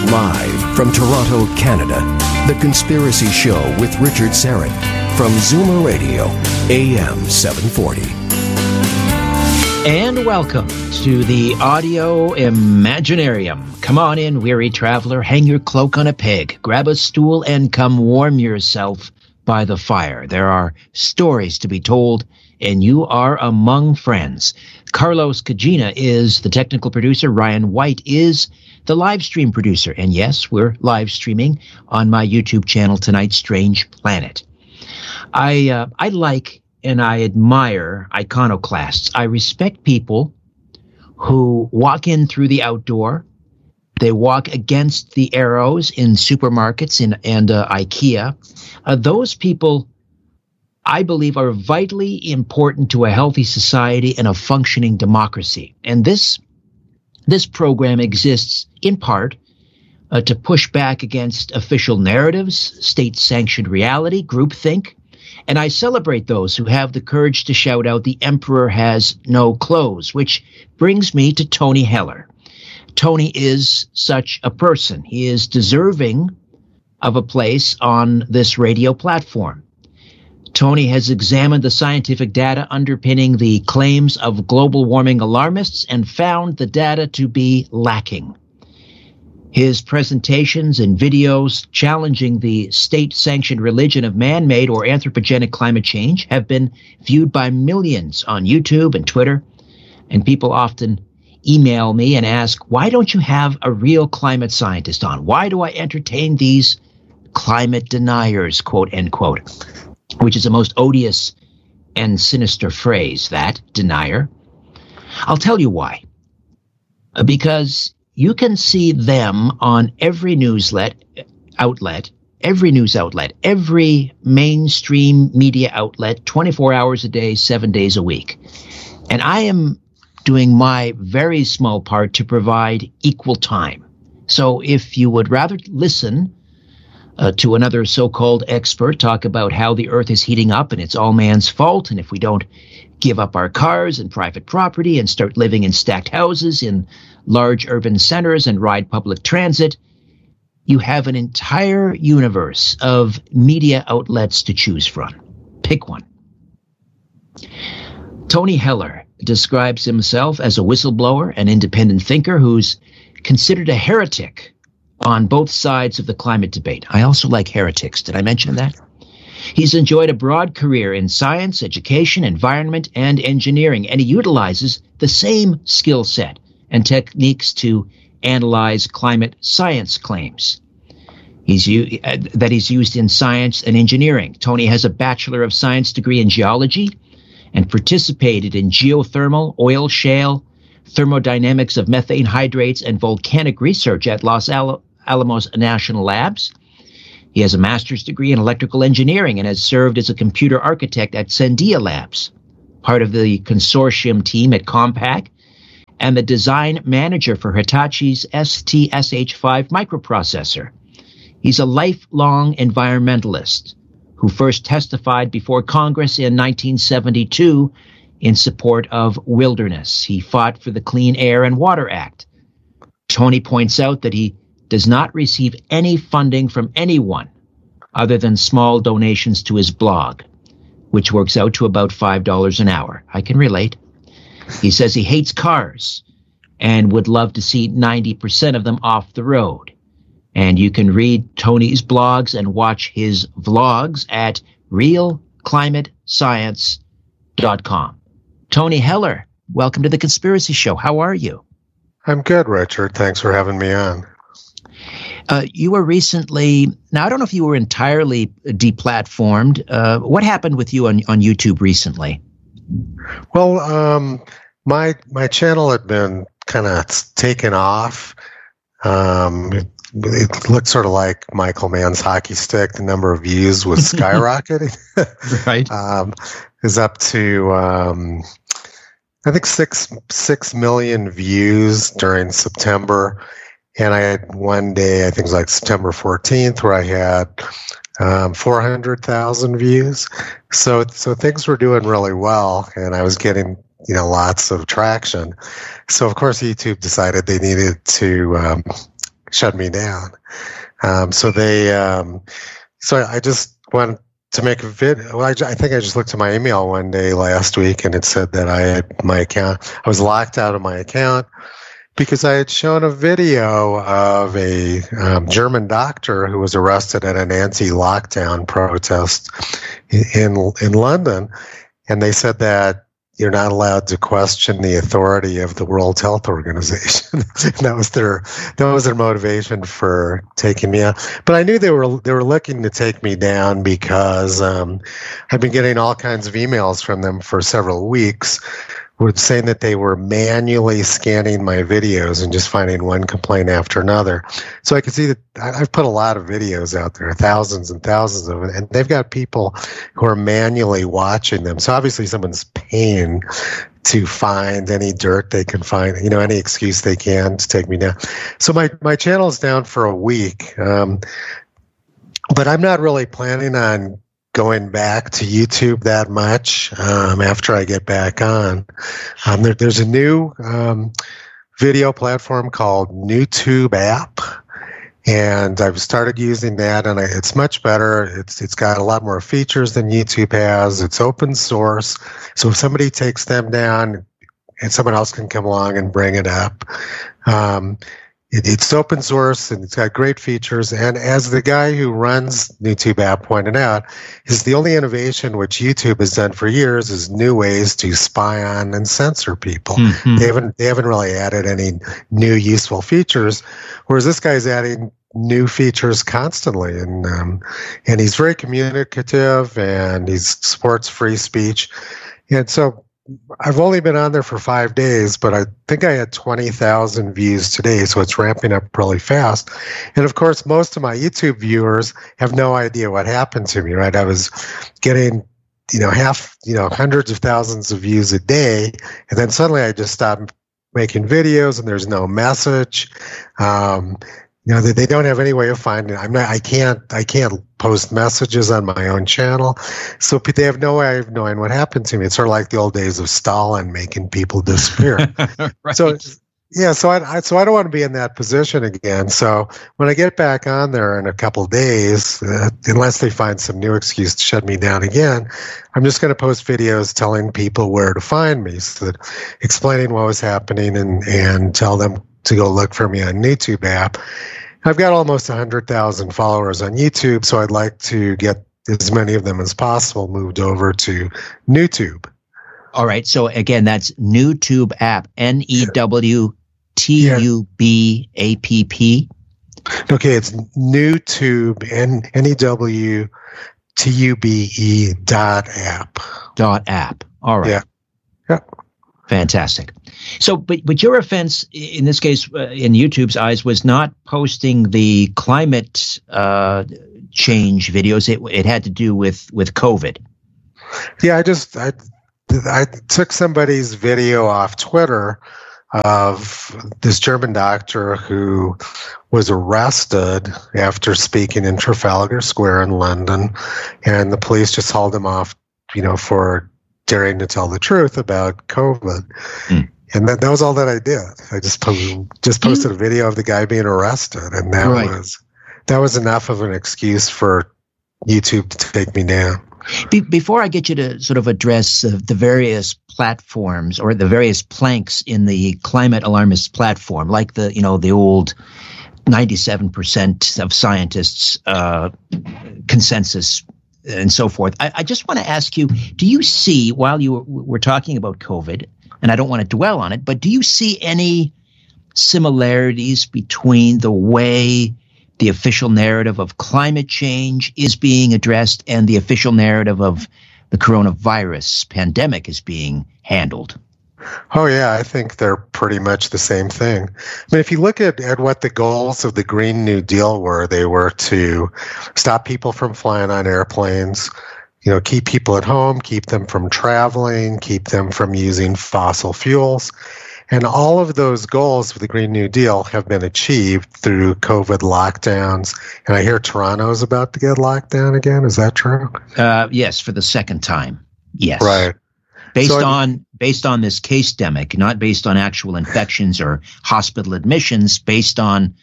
Live from Toronto, Canada, The Conspiracy Show with Richard Syrett from Zoomer Radio, AM 740. And welcome to the Audio Imaginarium. Come on in, weary traveler, hang your cloak on a peg, grab a stool, and come warm yourself by the fire. There are stories to be told, and you are among friends. Carlos Cagina is the technical producer. Ryan White is the live stream producer. And yes, we're live streaming on my YouTube channel tonight, Strange Planet. I like and I admire iconoclasts. I respect people who walk in through the outdoor. They walk against the arrows in supermarkets and IKEA. Those people, I believe, are vitally important to a healthy society and a functioning democracy. And this program exists in part to push back against official narratives, state-sanctioned reality, groupthink. And I celebrate those who have the courage to shout out, "The emperor has no clothes," which brings me to Tony Heller. Tony is such a person. He is deserving of a place on this radio platform. Tony has examined the scientific data underpinning the claims of global warming alarmists and found the data to be lacking. His presentations and videos challenging the state-sanctioned religion of man-made or anthropogenic climate change have been viewed by millions on YouTube and Twitter, and people often email me and ask, why don't you have a real climate scientist on? Why do I entertain these climate deniers, quote, end quote? Which is a most odious and sinister phrase, that, denier. I'll tell you why. Because you can see them on every news outlet, every mainstream media outlet, 24 hours a day, 7 days a week. And I am doing my very small part to provide equal time. So if you would rather listen to another so-called expert talk about how the earth is heating up and it's all man's fault, and if we don't give up our cars and private property and start living in stacked houses in large urban centers and ride public transit, you have an entire universe of media outlets to choose from. Pick one. Tony Heller describes himself as a whistleblower, an independent thinker who's considered a heretic on both sides of the climate debate. I also like heretics. Did I mention that? He's enjoyed a broad career in science, education, environment, and engineering, and he utilizes the same skill set and techniques to analyze climate science claims he's used in science and engineering. Tony has a Bachelor of Science degree in geology and participated in geothermal, oil shale, thermodynamics of methane hydrates, and volcanic research at Los Alamos National Labs. He has a master's degree in electrical engineering and has served as a computer architect at Sandia Labs, part of the consortium team at Compaq, and the design manager for Hitachi's STSH5 microprocessor. He's a lifelong environmentalist who first testified before Congress in 1972 in support of wilderness. He fought for the Clean Air and Water Act. Tony points out that he does not receive any funding from anyone other than small donations to his blog, which works out to about $5 an hour. I can relate. He says he hates cars and would love to see 90% of them off the road. And you can read Tony's blogs and watch his vlogs at realclimatescience.com. Tony Heller, welcome to The Conspiracy Show. How are you? I'm good, Richard. Thanks for having me on. You were recently, now I don't know if you were entirely deplatformed. What happened with you on YouTube recently? Well, my channel had been kind of taken off. It looked sort of like Michael Mann's hockey stick. The number of views was skyrocketing. Right. Is up to I think 6 million views during September. And I had one day, I think it was like September 14th, where I had 400,000 views. So things were doing really well, and I was getting lots of traction. So of course YouTube decided they needed to shut me down. So I just went to make a video. Well, I think I just looked at my email one day last week, and it said that I was locked out of my account because I had shown a video of a German doctor who was arrested at an anti-lockdown protest in London, and they said that you're not allowed to question the authority of the World Health Organization. that was their motivation for taking me out. But I knew they were looking to take me down because I've been getting all kinds of emails from them for several weeks, saying that they were manually scanning my videos and just finding one complaint after another. So I could see that I've put a lot of videos out there, thousands and thousands of them, and they've got people who are manually watching them. So obviously someone's paying to find any dirt they can find, any excuse they can to take me down. So my channel's down for a week, but I'm not really planning on going back to YouTube that much after I get back on. There's a new video platform called NewTube app, and I've started using that, and it's much better. It's got a lot more features than YouTube has. It's open source, so if somebody takes them down, and someone else can come along and bring it up. It's open source, and it's got great features. And as the guy who runs NewTube app pointed out, is the only innovation which YouTube has done for years is new ways to spy on and censor people. Mm-hmm. They haven't really added any new useful features, whereas this guy's adding new features constantly, and he's very communicative, and he supports free speech. And so I've only been on there for 5 days, but I think I had 20,000 views today, so it's ramping up really fast. And of course, most of my YouTube viewers have no idea what happened to me, right? I was getting, hundreds of thousands of views a day, and then suddenly I just stopped making videos, and there's no message. They don't have any way of finding it. I can't post messages on my own channel, so they have no way of knowing what happened to me. It's sort of like the old days of Stalin making people disappear. Right. So I don't want to be in that position again. So when I get back on there in a couple of days, unless they find some new excuse to shut me down again, I'm just going to post videos telling people where to find me, so that explaining what was happening and tell them to go look for me on NewTube app. I've got almost 100,000 followers on YouTube, so I'd like to get as many of them as possible moved over to NewTube. All right. So again, that's NewTube app, NEWTUBAPP. Okay, it's NewTube, NEWTUBE.app. .app. All right. Yeah. Fantastic. So, but your offense in this case, in YouTube's eyes, was not posting the climate change videos. It had to do with COVID. Yeah, I took somebody's video off Twitter of this German doctor who was arrested after speaking in Trafalgar Square in London, and the police just hauled him off, for daring to tell the truth about COVID. Mm. And that was all that I did. I just posted a video of the guy being arrested, and that was enough of an excuse for YouTube to take me down. Before I get you to sort of address the various platforms or the various planks in the climate alarmist platform, like the old 97% of scientists consensus and so forth, I just want to ask you, do you see, while you were talking about COVID, and I don't want to dwell on it, but do you see any similarities between the way the official narrative of climate change is being addressed and the official narrative of the coronavirus pandemic is being handled? Oh, yeah, I think they're pretty much the same thing. I mean, if you look at what the goals of the Green New Deal were, they were to stop people from flying on airplanes, keep people at home, keep them from traveling, keep them from using fossil fuels. And all of those goals of the Green New Deal have been achieved through COVID lockdowns. And I hear Toronto's about to get locked down again. Is that true? Yes, for the second time. Yes. Right. Based on this case-demic, not based on actual infections or hospital admissions, based on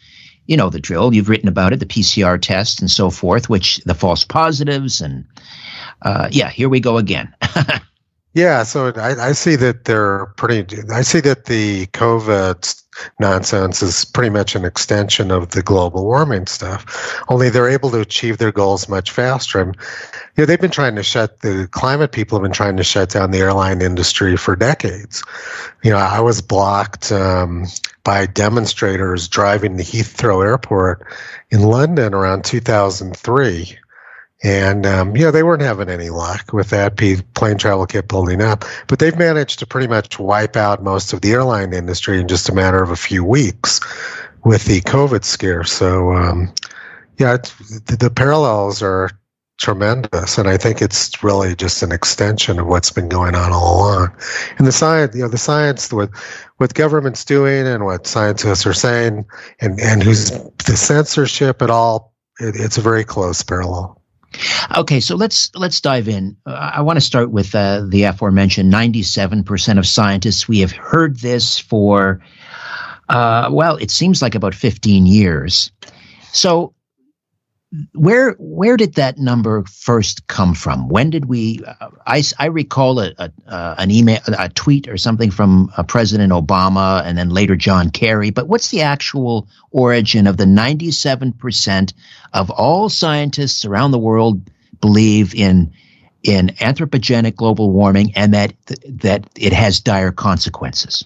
you know the drill. You've written about it, the PCR test and so forth, which the false positives and here we go again. Yeah, so I see that I see that the COVID nonsense is pretty much an extension of the global warming stuff. Only they're able to achieve their goals much faster. And, they've been trying to the climate people have been trying to shut down the airline industry for decades. I was blocked by demonstrators driving to Heathrow Airport in London around 2003. And, they weren't having any luck with that. Plane travel kept building up. But they've managed to pretty much wipe out most of the airline industry in just a matter of a few weeks with the COVID scare. So, the parallels are tremendous. And I think it's really just an extension of what's been going on all along. And the science, what government's doing and what scientists are saying and who's the censorship at all, it's a very close parallel. Okay, so let's dive in. I want to start with the aforementioned 97% of scientists. We have heard this for, it seems like about 15 years. So where did that number first come from? When did we? I recall an email, a tweet or something from President Obama, and then later John Kerry. But what's the actual origin of the 97% of all scientists around the world believe in anthropogenic global warming and that it has dire consequences?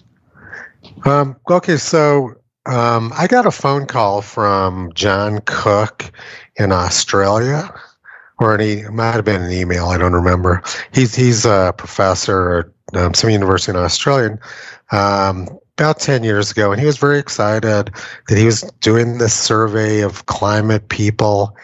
Okay, so I got a phone call from John Cook in Australia, or it might have been an email. I don't remember. He's a professor at some university in Australia about 10 years ago, and he was very excited that he was doing this survey of climate people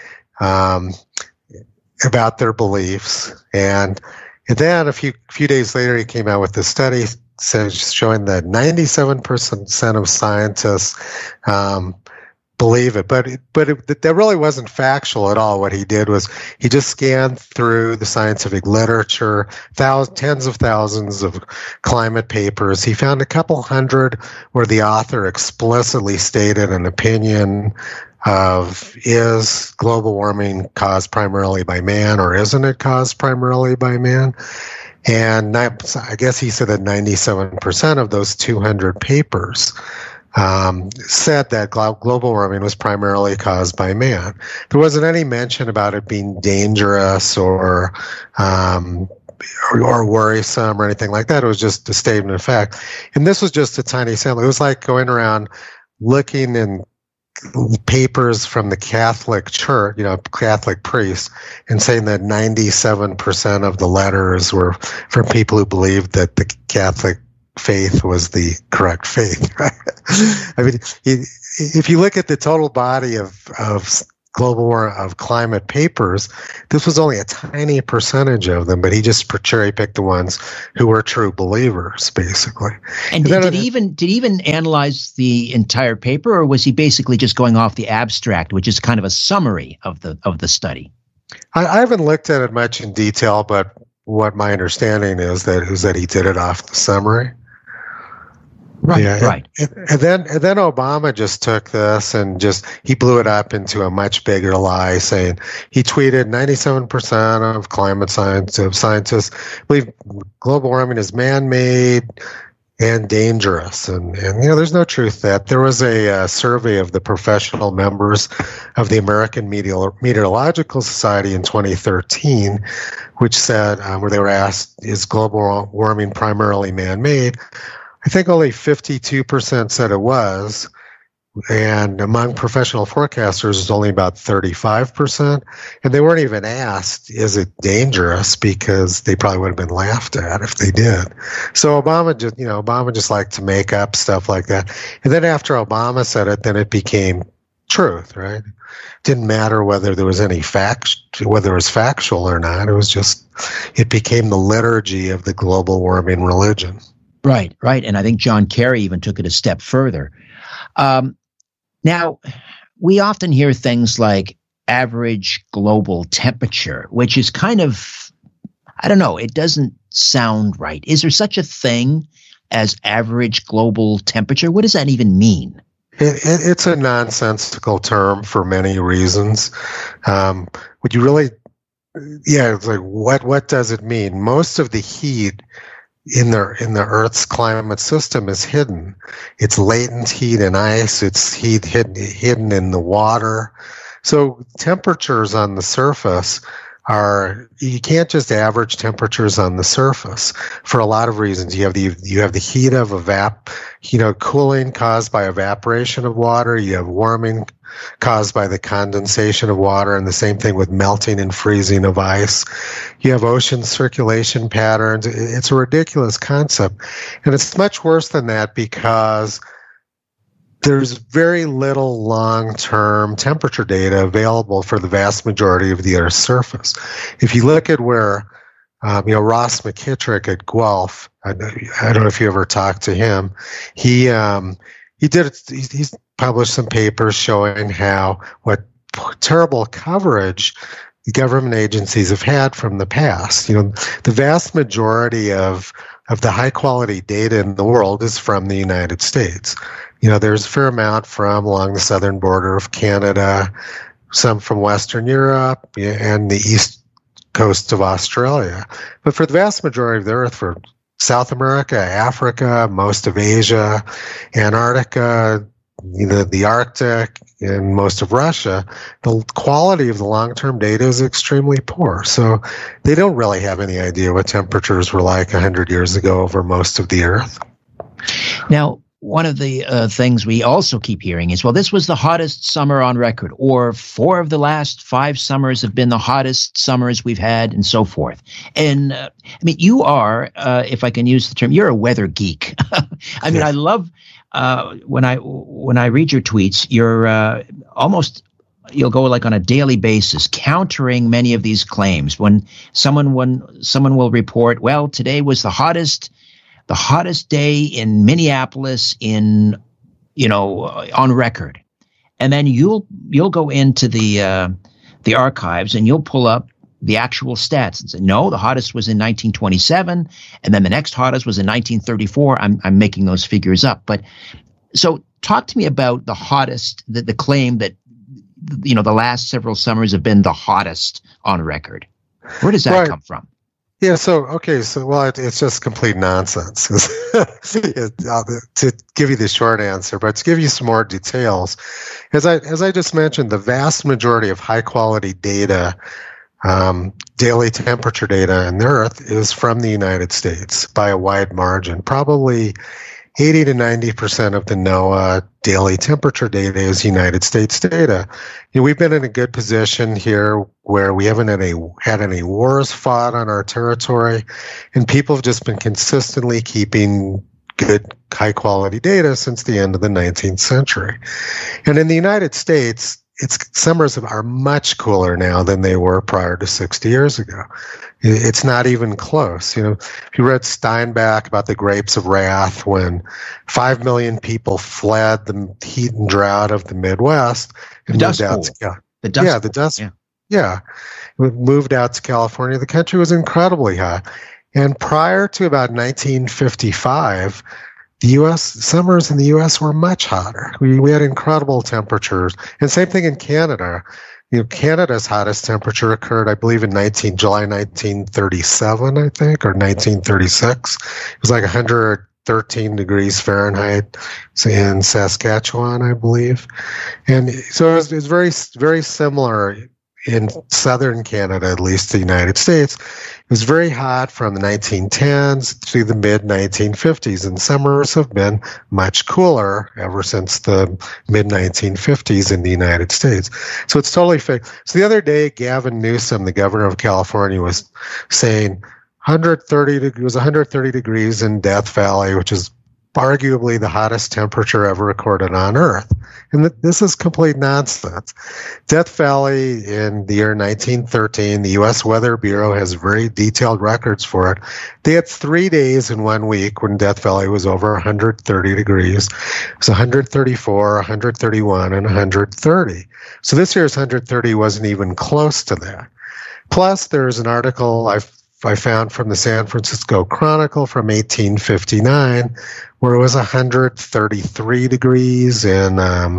about their beliefs. And then a few days later, he came out with this study showing that 97% of scientists believe it, but that really wasn't factual at all. What he did was he just scanned through the scientific literature, tens of thousands of climate papers. He found a couple hundred where the author explicitly stated an opinion of, is global warming caused primarily by man, or isn't it caused primarily by man? And I guess he said that 97% of those 200 papers said that global warming was primarily caused by man. There wasn't any mention about it being dangerous or worrisome or anything like that. It was just a statement of fact. And this was just a tiny sample. It was like going around looking in papers from the Catholic Church, Catholic priests, and saying that 97% of the letters were from people who believed that the Catholic faith was the correct faith. Right? I mean, if you look at the total body of climate papers, this was only a tiny percentage of them, but he just cherry picked the ones who were true believers, basically. And did he even analyze the entire paper, or was he basically just going off the abstract, which is kind of a summary of the study? I haven't looked at it much in detail, but what my understanding is that he did it off the summary. Right, yeah, right. And then Obama just took this and he blew it up into a much bigger lie, saying he tweeted 97% of climate scientists believe global warming is man-made and dangerous. And there's no truth to that. There was a survey of the professional members of the American Meteorological Society in 2013, which said, where they were asked, is global warming primarily man-made? I think only 52% said it was, and among professional forecasters, it was only about 35%. And they weren't even asked, is it dangerous? Because they probably would have been laughed at if they did. So Obama just liked to make up stuff like that. And then after Obama said it, then it became truth, right? Didn't matter whether there was any whether it was factual or not. It became the liturgy of the global warming religion. Right. And I think John Kerry even took it a step further. Now, we often hear things like average global temperature, which is kind of, I don't know, it doesn't sound right. Is there such a thing as average global temperature? What does that even mean? It's a nonsensical term for many reasons. Would you really? Yeah, it's like what does it mean? Most of the heat in the Earth's climate system is hidden. It's latent heat in ice. It's heat hidden in the water. So temperatures on the surface you can't just average temperatures on the surface for a lot of reasons. You have the heat of cooling caused by evaporation of water. You have warming caused by the condensation of water, and the same thing with melting and freezing of ice. You have ocean circulation patterns. It's a ridiculous concept, and it's much worse than that because there's very little long-term temperature data available for the vast majority of the Earth's surface. If you look at where, Ross McKittrick at Guelph, I don't know if you ever talked to him. He's published some papers showing what terrible coverage the government agencies have had from the past. The vast majority of the high-quality data in the world is from the United States. There's a fair amount from along the southern border of Canada, some from Western Europe, and the east coast of Australia. But for the vast majority of the Earth, for South America, Africa, most of Asia, Antarctica, the Arctic, and most of Russia, the quality of the long-term data is extremely poor. So they don't really have any idea what temperatures were like 100 years ago over most of the Earth. Now, one of the things we also keep hearing is, well, this was the hottest summer on record, or 4 of the last 5 summers have been the hottest summers we've had, and so forth. And you are, if I can use the term, you're a weather geek. I love when I read your tweets, you're you'll go like on a daily basis countering many of these claims. When someone will report, well, today was the hottest day in Minneapolis on record. And then you'll go into the archives and you'll pull up the actual stats and say, no, the hottest was in 1927, and then the next hottest was in 1934. I'm making those figures up. But so talk to me about the hottest, the claim that, the last several summers have been the hottest on record. Where does that come from? Yeah, it's just complete nonsense. To give you the short answer, but to give you some more details, as I just mentioned, the vast majority of high quality data, daily temperature data on the Earth is from the United States by a wide margin. Probably 80 to 90% of the NOAA daily temperature data is United States data. We've been in a good position here where we haven't had any wars fought on our territory, and people have just been consistently keeping good, high-quality data since the end of the 19th century. And in the United States, summers are much cooler now than they were prior to 60 years ago. It's not even close. If you read Steinbeck about the Grapes of Wrath, when 5 million people fled the heat and drought of the Midwest and moved out to moved out to California, the country was incredibly hot. And prior to about 1955, the U.S. summers in the U.S. were much hotter. We had incredible temperatures, and same thing in Canada. Canada's hottest temperature occurred, I believe, in July 1937, I think, or 1936. It was like 113 degrees Fahrenheit in Saskatchewan, I believe, and so it was very, very similar in southern Canada, at least the United States. It was very hot from the 1910s through the mid-1950s, and summers have been much cooler ever since the mid-1950s in the United States. So it's totally fake. So the other day, Gavin Newsom, the governor of California, was saying 130 degrees in Death Valley, which is arguably the hottest temperature ever recorded on Earth. And this is complete nonsense. Death Valley in the year 1913, the U.S. Weather Bureau has very detailed records for it. They had 3 days in 1 week when Death Valley was over 130 degrees. It was 134, 131, and 130. So this year's 130 wasn't even close to that. Plus, there's an article I I found from the San Francisco Chronicle from 1859, where it was 133 degrees in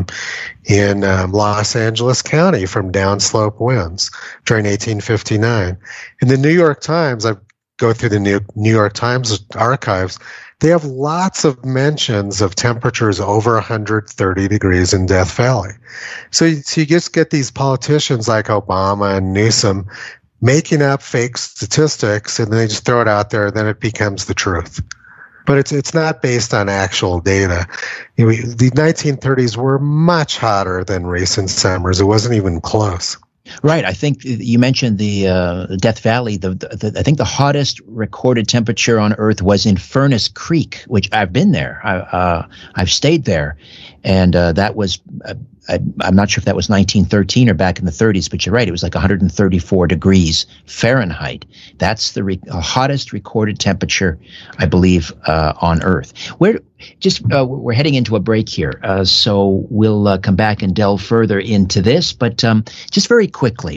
Los Angeles County from downslope winds during 1859. In the New York Times, I go through the New York Times archives. They have lots of mentions of temperatures over 130 degrees in Death Valley. So you just get these politicians like Obama and Newsom making up fake statistics, and they just throw it out there, and then it becomes the truth. But it's not based on actual data. The 1930s were much hotter than recent summers. It wasn't even close. Right. I think you mentioned the Death Valley. I think the hottest recorded temperature on Earth was in Furnace Creek, which I've been there. I've stayed there, and that was I'm not sure if that was 1913 or back in the 30s, but you're right. It was like 134 degrees Fahrenheit. That's the hottest recorded temperature, I believe, on Earth. We're heading into a break here, so we'll come back and delve further into this. But just very quickly,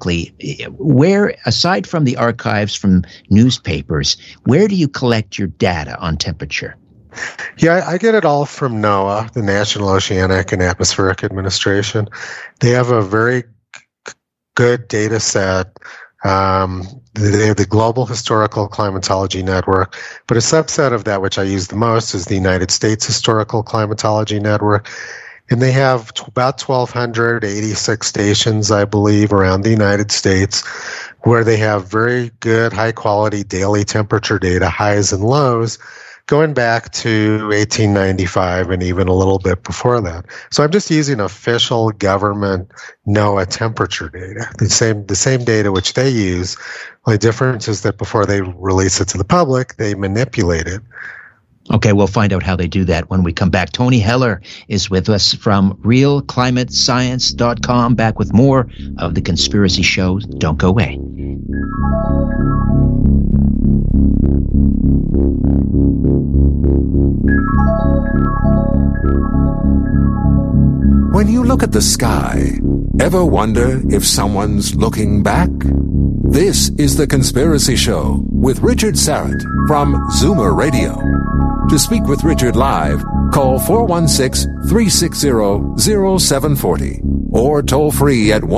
where, aside from the archives from newspapers, where do you collect your data on temperature? Yeah, I get it all from NOAA, the National Oceanic and Atmospheric Administration. They have a very good data set. They have the Global Historical Climatology Network, but a subset of that, which I use the most, is the United States Historical Climatology Network. And they have about 1,286 stations, I believe, around the United States, where they have very good, high-quality daily temperature data, highs and lows, going back to 1895 and even a little bit before that. So I'm just using official government NOAA temperature data, the same data which they use. The difference is that before they release it to the public, they manipulate it. Okay, we'll find out how they do that when we come back. Tony Heller is with us from realclimatescience.com, back with more of The Conspiracy Show. Don't go away. When you look at the sky, ever wonder if someone's looking back? This is The Conspiracy Show with Richard Syrett from Zoomer Radio. To speak with Richard live, call 416-360-0740 or toll free at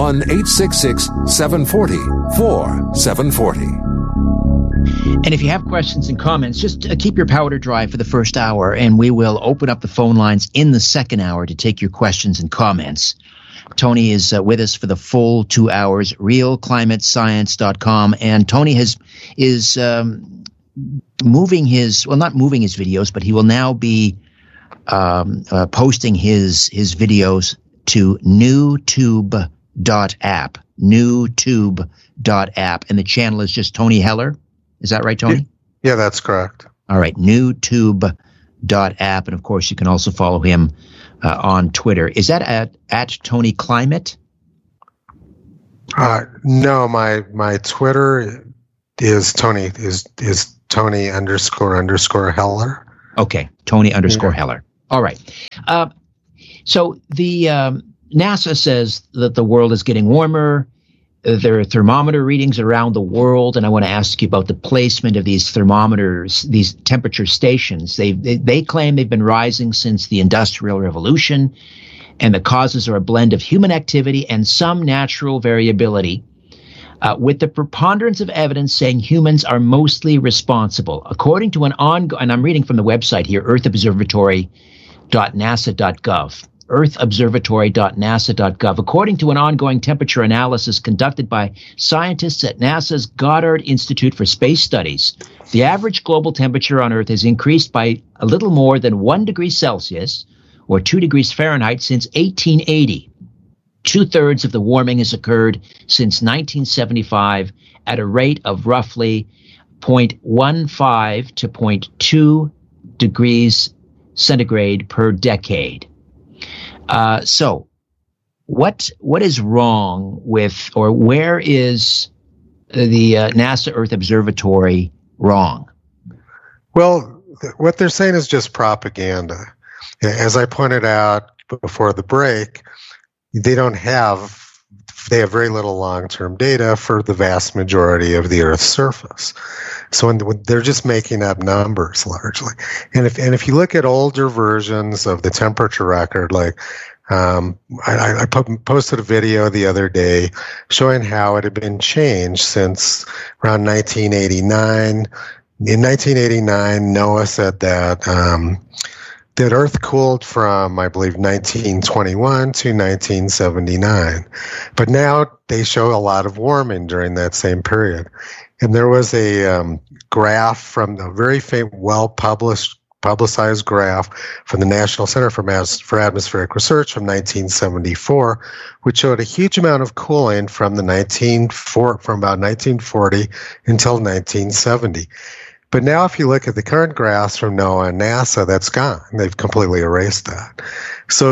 1-866-740-4740. And if you have questions and comments, just keep your powder dry for the first hour, and we will open up the phone lines in the second hour to take your questions and comments. Tony is with us for the full 2 hours, realclimatescience.com. And Tony is moving his, well, not moving his videos, but he will now be posting his videos to newtube.app, newtube.app. And the channel is just Tony Heller. Is that right, Tony? Yeah, that's correct. All right, newtube.app. And, of course, you can also follow him on Twitter. Is that at Tony Climate? No, my Twitter is Tony __ Heller. Okay, Tony _ Heller. All right. So the NASA says that the world is getting warmer. There are thermometer readings around the world, and I want to ask you about the placement of these thermometers, these temperature stations. They claim they've been rising since the Industrial Revolution, and the causes are a blend of human activity and some natural variability, with the preponderance of evidence saying humans are mostly responsible. According to and I'm reading from the website here, earthobservatory.nasa.gov. earthobservatory.nasa.gov. According to an ongoing temperature analysis conducted by scientists at NASA's Goddard Institute for Space Studies, the average global temperature on Earth has increased by a little more than 1 degree Celsius, or 2 degrees Fahrenheit, since 1880. 2/3 of the warming has occurred since 1975 at a rate of roughly 0.15 to 0.2 degrees centigrade per decade. So what is wrong with, or where is the NASA Earth Observatory wrong? Well, what they're saying is just propaganda. As I pointed out before the break, they don't have they have very little long-term data for the vast majority of the Earth's surface. So when they're just making up numbers largely. And if you look at older versions of the temperature record, like I posted a video the other day showing how it had been changed since around 1989. In 1989, NOAA said that that Earth cooled from, I believe, 1921 to 1979. But now they show a lot of warming during that same period. And there was a graph from the very well-publicized graph from the National Center for Atmospheric Research from 1974, which showed a huge amount of cooling from about 1940 until 1970. But now if you look at the current graphs from NOAA and NASA, that's gone. They've completely erased that. So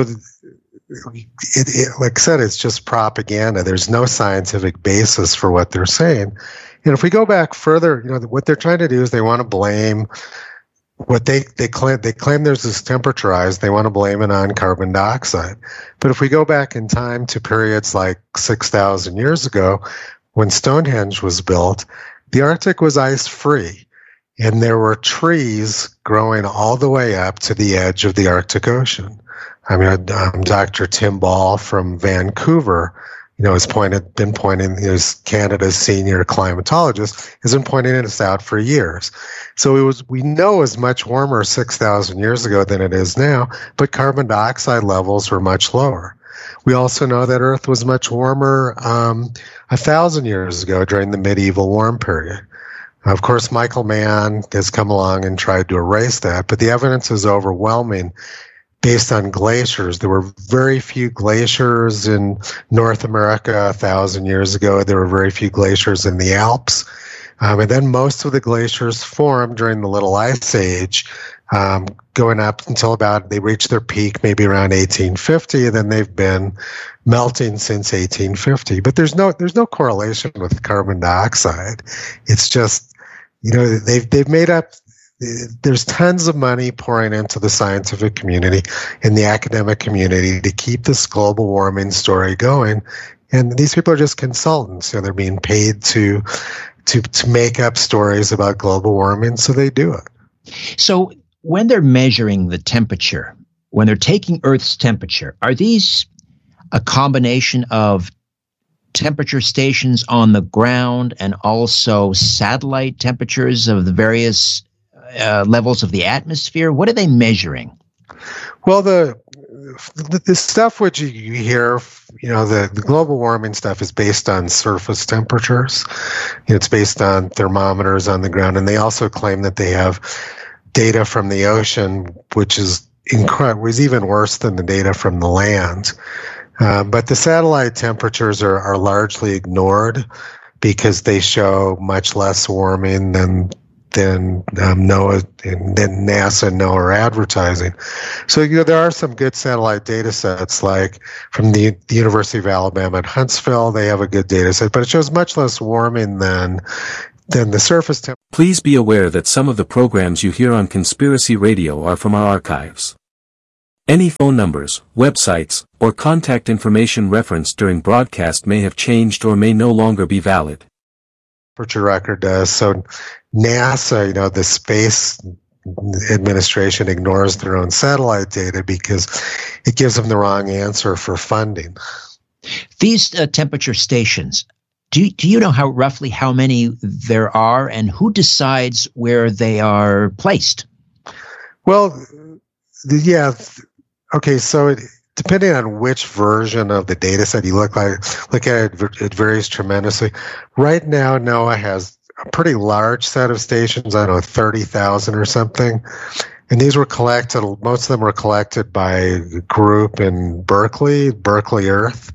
like I said, it's just propaganda. There's no scientific basis for what they're saying. And if we go back further, what they're trying to do is they want to blame what they claim there's this temperature rise. They want to blame it on carbon dioxide. But if we go back in time to periods like 6,000 years ago, when Stonehenge was built, the Arctic was ice-free. And there were trees growing all the way up to the edge of the Arctic Ocean. I mean, Dr. Tim Ball from Vancouver, has been pointing, he's Canada's senior climatologist, has been pointing this out for years. So we know it was much warmer 6,000 years ago than it is now, but carbon dioxide levels were much lower. We also know that Earth was much warmer 1,000 years ago during the medieval warm period. Of course, Michael Mann has come along and tried to erase that, but the evidence is overwhelming based on glaciers. There were very few glaciers in North America 1,000 years ago. There were very few glaciers in the Alps. And then most of the glaciers formed during the Little Ice Age, going up until they reached their peak maybe around 1850, and then they've been melting since 1850. But there's no correlation with carbon dioxide. It's just, they've made up. There's tons of money pouring into the scientific community and the academic community to keep this global warming story going. And these people are just consultants. They're being paid to make up stories about global warming, so they do it. So when they're measuring the temperature, when they're taking Earth's temperature, are these a combination of temperature stations on the ground and also satellite temperatures of the various levels of the atmosphere? What are they measuring? Well, the stuff which you hear, the global warming stuff is based on surface temperatures. It's based on thermometers on the ground, and they also claim that they have data from the ocean, which is was even worse than the data from the land. But the satellite temperatures are largely ignored because they show much less warming than NOAA and then NASA and NOAA are advertising. So there are some good satellite data sets, like from the University of Alabama at Huntsville. They have a good data set, but it shows much less warming than the surface temperature. Please be aware that some of the programs you hear on Conspiracy Radio are from our archives. Any phone numbers, websites, or contact information referenced during broadcast may have changed or may no longer be valid. Temperature record does. So NASA, the Space Administration ignores their own satellite data because it gives them the wrong answer for funding. These temperature stations, do you know roughly how many there are, and who decides where they are placed? Well, okay, so depending on which version of the data set you look at it varies tremendously. Right now, NOAA has a pretty large set of stations, 30,000 or something. And these were collected, most of them were collected by a group in Berkeley Earth.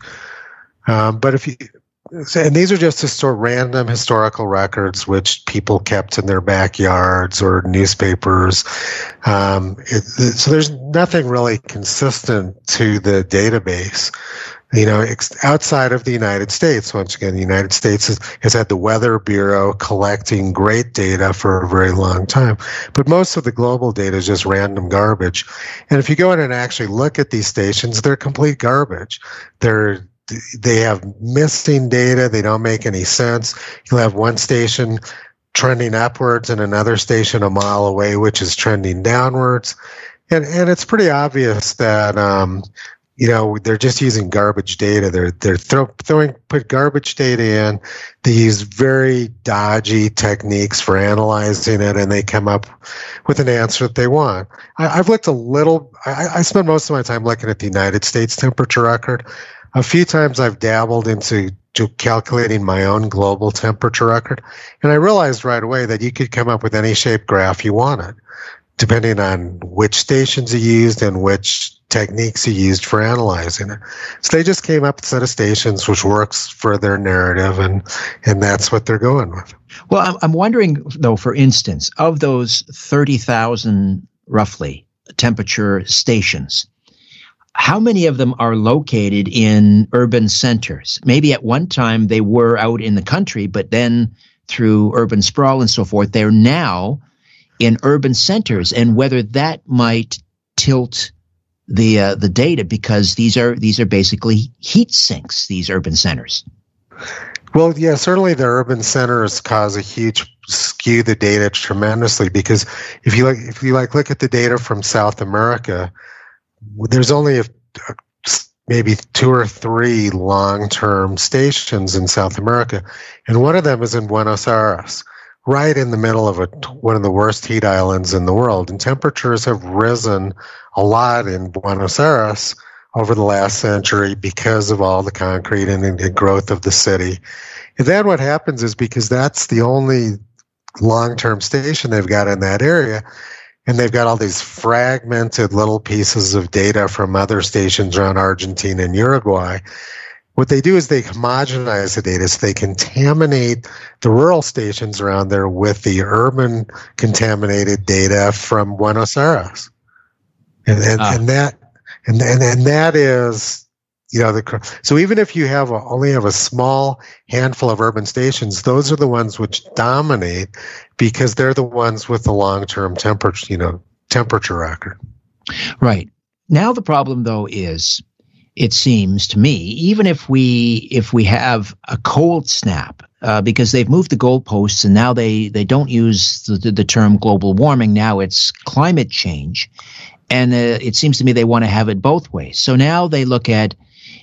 And these are just random historical records which people kept in their backyards or newspapers. So there's nothing really consistent to the database. Outside of the United States, once again, the United States has had the Weather Bureau collecting great data for a very long time. But most of the global data is just random garbage. And if you go in and actually look at these stations, they're complete garbage. they have missing data. They don't make any sense. You'll have one station trending upwards and another station a mile away, which is trending downwards. And it's pretty obvious that, they're just using garbage data. They're put garbage data in. They use very dodgy techniques for analyzing it, and they come up with an answer that they want. I've looked a little. I spend most of my time looking at the United States temperature record. A few times I've dabbled into calculating my own global temperature record, and I realized right away that you could come up with any shape graph you wanted, depending on which stations you used and which techniques you used for analyzing it. So they just came up with a set of stations which works for their narrative, and that's what they're going with. Well, I'm wondering, though, for instance, of those 30,000, roughly, temperature stations, how many of them are located in urban centers? Maybe at one time they were out in the country, but then through urban sprawl and so forth, they're now in urban centers, and whether that might tilt the data, because these are basically heat sinks, these urban centers. Well, yeah, certainly the urban centers cause a huge skew the data tremendously, because if you look at the data from South America, there's only maybe 2 or 3 long-term stations in South America, and one of them is in Buenos Aires, right in the middle of one of the worst heat islands in the world. And temperatures have risen a lot in Buenos Aires over the last century because of all the concrete and the growth of the city. And then what happens is, because that's the only long-term station they've got in that area, and they've got all these fragmented little pieces of data from other stations around Argentina and Uruguay, what they do is they homogenize the data, so they contaminate the rural stations around there with the urban contaminated data from Buenos Aires, and that is, so even if you only have a small handful of urban stations, those are the ones which dominate because they're the ones with the long-term temperature record. Right. Now the problem, though, is, it seems to me, even if we have a cold snap, because they've moved the goalposts and now they don't use the term global warming, now it's climate change, and it seems to me they want to have it both ways. So now they look at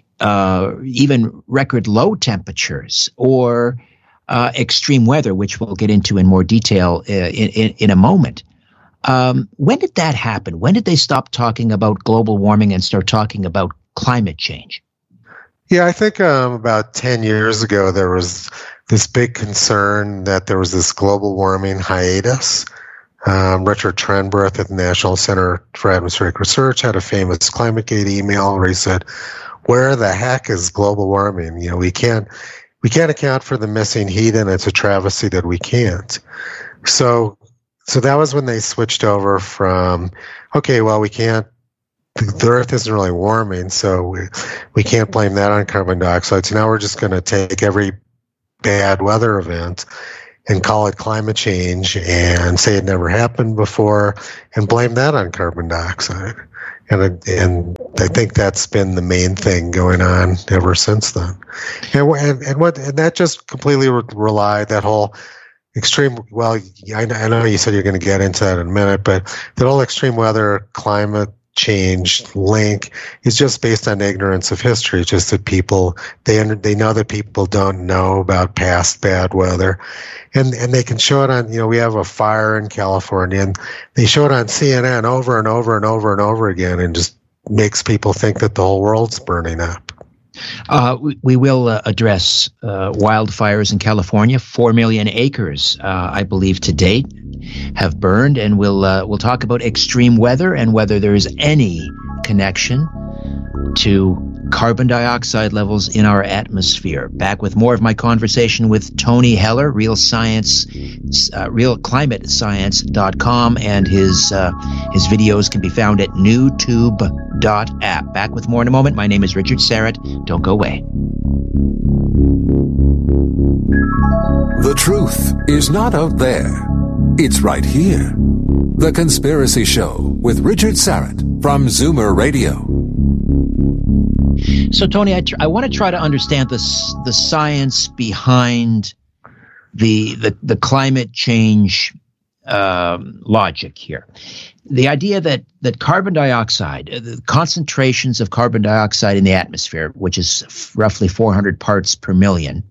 even record low temperatures or extreme weather, which we'll get into in more detail in a moment. When did that happen? When did they stop talking about global warming and start talking about climate change? Yeah, I think about 10 years ago, there was this big concern that there was this global warming hiatus. Richard Trenberth at the National Center for Atmospheric Research had a famous ClimateGate email where he said, "Where the heck is global warming? We can't account for the missing heat, and it's a travesty that we can't." So that was when they switched over from, okay, well, we can't. The Earth isn't really warming, so we can't blame that on carbon dioxide. So now we're just going to take every bad weather event and call it climate change and say it never happened before and blame that on carbon dioxide. And I think that's been the main thing going on ever since then. And that just completely relied, that whole extreme, well, I know you said you're going to get into that in a minute, but that whole extreme weather climate change link is just based on ignorance of history. It's just that people, they know that people don't know about past bad weather, and they can show it on, we have a fire in California, and they show it on CNN over and over and over and over again, and just makes people think that the whole world's burning up. We will address wildfires in California. 4 million acres, I believe, to date have burned, and we'll talk about extreme weather and whether there is any connection to carbon dioxide levels in our atmosphere. Back with more of my conversation with Tony Heller, realclimatescience.com, and his videos can be found at newtube.app. Back with more in a moment. My name is Richard Syrett. Don't go away. The truth is not out there. It's right here. The Conspiracy Show with Richard Syrett from Zoomer Radio. So, Tony, I want to try to understand the science behind the climate change logic here. The idea that carbon dioxide, the concentrations of carbon dioxide in the atmosphere, which is roughly 400 parts per million,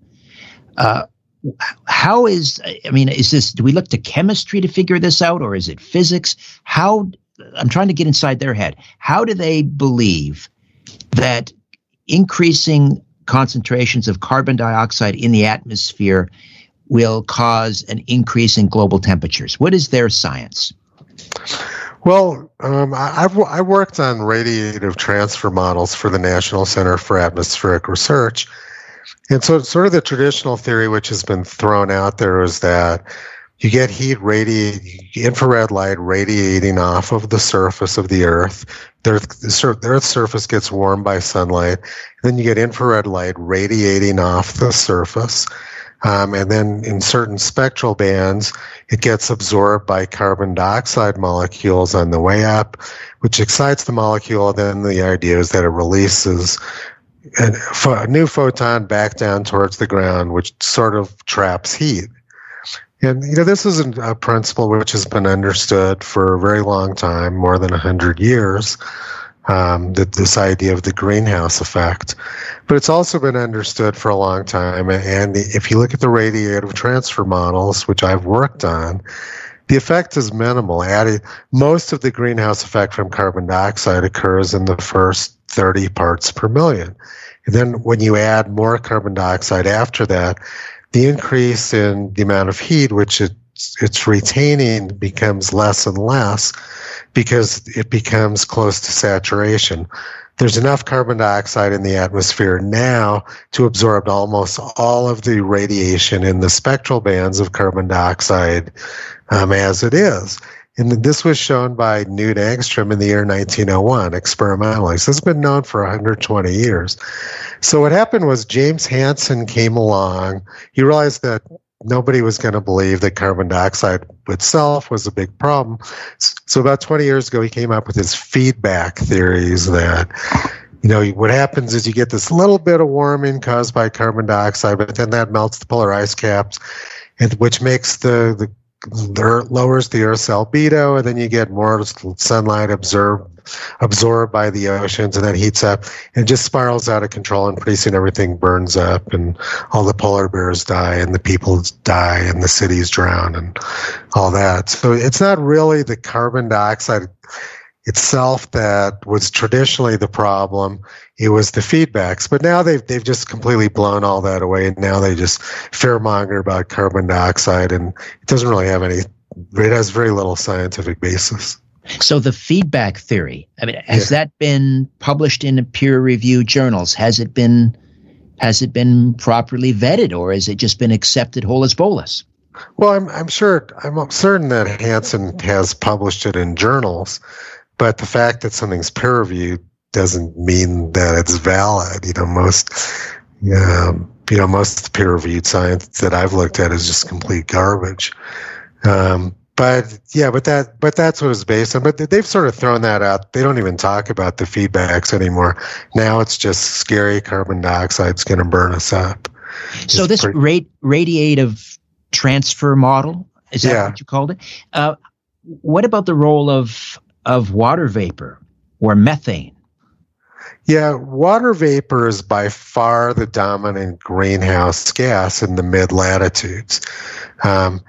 is this, do we look to chemistry to figure this out, or is it physics? I'm trying to get inside their head. How do they believe that increasing concentrations of carbon dioxide in the atmosphere will cause an increase in global temperatures? What is their science? Well, I worked on radiative transfer models for the National Center for Atmospheric Research. And so sort of the traditional theory which has been thrown out there is that you get infrared light radiating off of the surface of the Earth. The Earth's surface gets warmed by sunlight. Then you get infrared light radiating off the surface. And then in certain spectral bands, it gets absorbed by carbon dioxide molecules on the way up, which excites the molecule. Then the idea is that it releases a new photon back down towards the ground, which sort of traps heat. And, this is a principle which has been understood for a very long time, more than 100 years, this idea of the greenhouse effect. But it's also been understood for a long time. And if you look at the radiative transfer models, which I've worked on, the effect is minimal. Most of the greenhouse effect from carbon dioxide occurs in the first 30 parts per million. And then when you add more carbon dioxide after that, the increase in the amount of heat which it's retaining becomes less and less because it becomes close to saturation. There's enough carbon dioxide in the atmosphere now to absorb almost all of the radiation in the spectral bands of carbon dioxide as it is. And this was shown by Knut Angstrom in the year 1901 experimentally. So it's been known for 120 years. So what happened was James Hansen came along. He realized that nobody was going to believe that carbon dioxide itself was a big problem. So about 20 years ago, he came up with his feedback theories that, what happens is you get this little bit of warming caused by carbon dioxide, but then that melts the polar ice caps, which makes lowers the Earth's albedo, and then you get more sunlight absorbed by the oceans, and that heats up and just spirals out of control, and pretty soon everything burns up and all the polar bears die and the people die and the cities drown and all that. So it's not really the carbon dioxide itself that was traditionally the problem. It was the feedbacks. But now they've just completely blown all that away, and now they just fearmonger about carbon dioxide, and it doesn't really have it has very little scientific basis. So the feedback theory, has that been published in peer-reviewed journals? Has it been properly vetted, or has it just been accepted whole as bolus? Well, I'm certain that Hansen has published it in journals, but the fact that something's peer-reviewed doesn't mean that it's valid. Most peer-reviewed science that I've looked at is just complete garbage. But that's what it's based on. But they've sort of thrown that out. They don't even talk about the feedbacks anymore. Now it's just scary carbon dioxide's going to burn us up. So this radiative transfer model, is that what you called it? What about the role of water vapor or methane? Yeah, water vapor is by far the dominant greenhouse gas in the mid-latitudes. And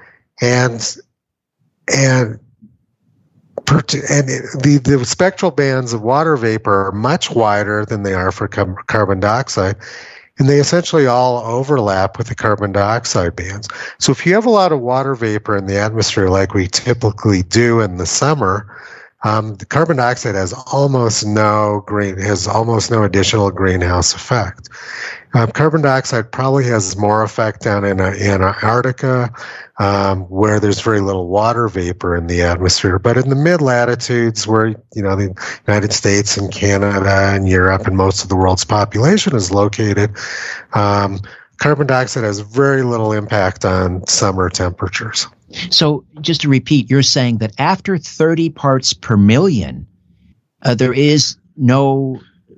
the spectral bands of water vapor are much wider than they are for carbon dioxide, and they essentially all overlap with the carbon dioxide bands. So if you have a lot of water vapor in the atmosphere like we typically do in the summer, the carbon dioxide has almost no additional greenhouse effect. Carbon dioxide probably has more effect down in Antarctica, where there's very little water vapor in the atmosphere. But in the mid-latitudes, where the United States and Canada and Europe and most of the world's population is located, carbon dioxide has very little impact on summer temperatures. So just to repeat, you're saying that after 30 parts per million, there is no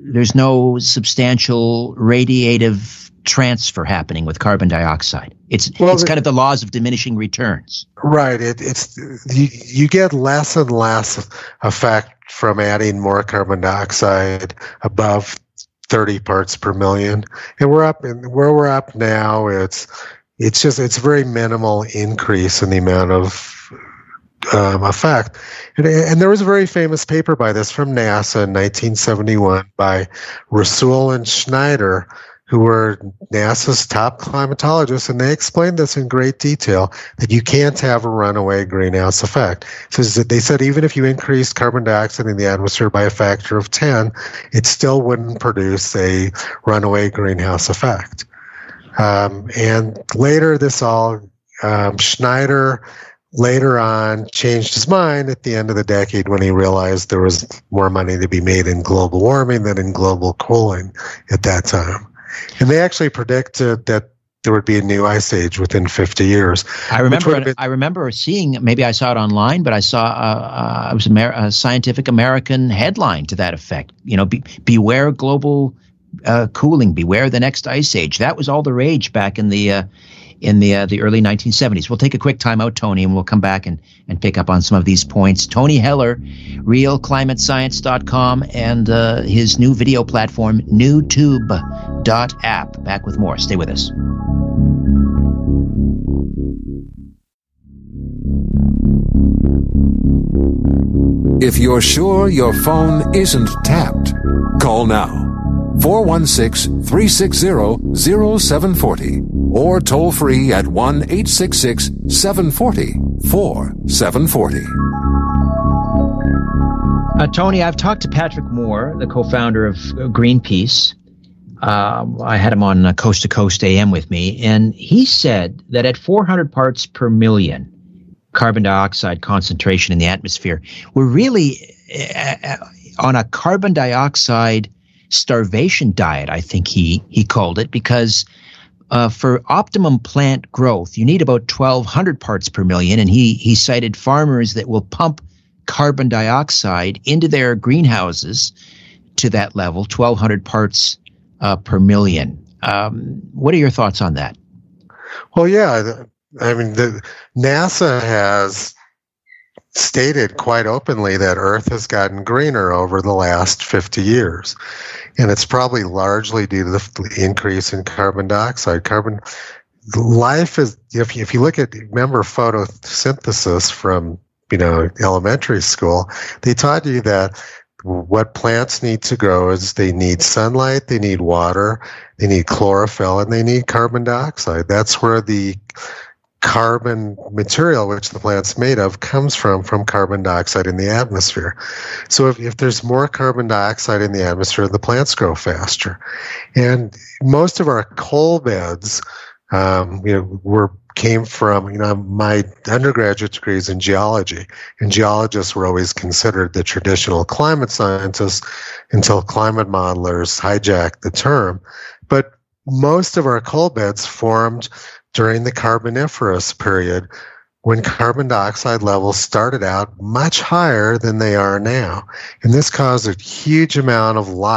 substantial radiative transfer happening with carbon dioxide. It's kind of the laws of diminishing returns. Right. You get less and less effect from adding more carbon dioxide above 30 parts per million, and where we're up now, it's a very minimal increase in the amount of effect. And there was a very famous paper by this from NASA in 1971 by Rasool and Schneider, who were NASA's top climatologists, and they explained this in great detail, that you can't have a runaway greenhouse effect. So they said even if you increased carbon dioxide in the atmosphere by a factor of 10, it still wouldn't produce a runaway greenhouse effect. And later Schneider later on changed his mind at the end of the decade when he realized there was more money to be made in global warming than in global cooling at that time. And they actually predicted that there would be a new ice age within 50 years. I remember seeing, maybe I saw it online, but I saw it was a Scientific American headline to that effect. Beware global cooling, beware the next ice age. That was all the rage back in the early 1970s. We'll take a quick time out, Tony, and we'll come back and pick up on some of these points. Tony Heller, realclimatescience.com, and his new video platform, newtube.app. Back with more. Stay with us. If you're sure your phone isn't tapped, call now. 416-360-0740 or toll free at 1-866-740-4740. Tony, I've talked to Patrick Moore, the co-founder of Greenpeace. I had him on Coast to Coast AM with me, and he said that at 400 parts per million carbon dioxide concentration in the atmosphere, we're really on a carbon dioxide starvation diet, I think he called it, because for optimum plant growth, you need about 1,200 parts per million, and he cited farmers that will pump carbon dioxide into their greenhouses to that level, 1,200 parts per million. What are your thoughts on that? Well, yeah, I mean, NASA has stated quite openly that Earth has gotten greener over the last 50 years. And it's probably largely due to the increase in carbon dioxide. Life is, if you look at, remember photosynthesis from, elementary school, they taught you that what plants need to grow is they need sunlight, they need water, they need chlorophyll, and they need carbon dioxide. That's where the carbon material, which the plant's made of, comes from carbon dioxide in the atmosphere. So if there's more carbon dioxide in the atmosphere, the plants grow faster. And most of our coal beds, came from, my undergraduate degree is in geology, and geologists were always considered the traditional climate scientists until climate modelers hijacked the term. But most of our coal beds formed during the Carboniferous period, when carbon dioxide levels started out much higher than they are now. And this caused a huge amount of life